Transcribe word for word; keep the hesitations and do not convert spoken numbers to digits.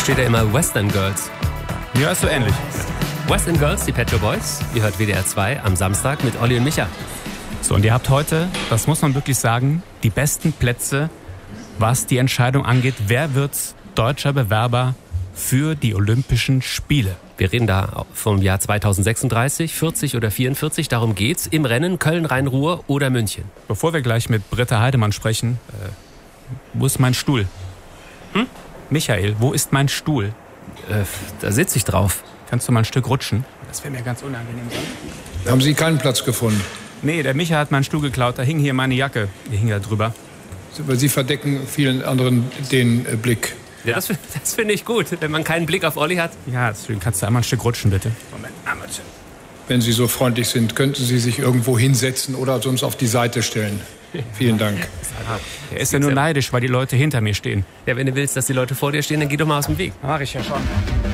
steht ja immer Western Girls. Ja, ist so ähnlich. Western Girls, die Pet Shop Boys. Ihr hört W D R zwei am Samstag mit Olli und Micha. So, und ihr habt heute, das muss man wirklich sagen, die besten Plätze, was die Entscheidung angeht, wer wird deutscher Bewerber für die Olympischen Spiele. Wir reden da vom Jahr zweitausendsechsunddreißig, vierzig oder vierundvierzig. Darum geht's im Rennen Köln, Rhein-Ruhr oder München. Bevor wir gleich mit Britta Heidemann sprechen, äh, wo ist mein Stuhl? Hm? Michael, wo ist mein Stuhl? Äh, da sitze ich drauf. Kannst du mal ein Stück rutschen? Das wäre mir ganz unangenehm. Haben Sie keinen Platz gefunden? Nee, der Micha hat meinen Stuhl geklaut. Da hing hier meine Jacke. Die hing da drüber. Aber Sie verdecken vielen anderen den äh, Blick. Ja, das, das finde ich gut, wenn man keinen Blick auf Olli hat. Ja, deswegen kannst du einmal ein Stück rutschen, bitte. Moment, wenn Sie so freundlich sind, könnten Sie sich irgendwo hinsetzen oder sonst auf die Seite stellen. Vielen Dank. Er ist ja nur neidisch, weil die Leute hinter mir stehen. Ja, wenn du willst, dass die Leute vor dir stehen, dann geh doch mal aus dem Weg. Mach ich ja schon.